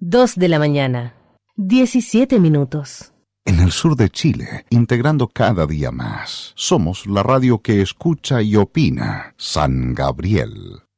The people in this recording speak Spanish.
2 de la mañana, 17 minutos. En el sur de Chile, integrando cada día más, somos la radio que escucha y opina. San Gabriel.